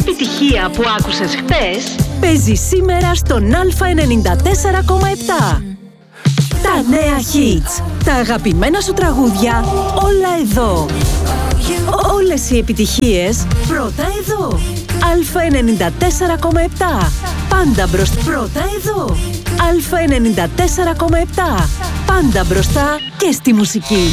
επιτυχία που άκουσες χθες παίζει σήμερα στον Α94,7. Τα νέα hits, τα αγαπημένα σου τραγούδια, όλα εδώ. Όλες οι επιτυχίες, πρώτα εδώ. Α94,7. Πάντα μπροστά. Πρώτα εδώ. Α94,7. Πάντα μπροστά και στη μουσική.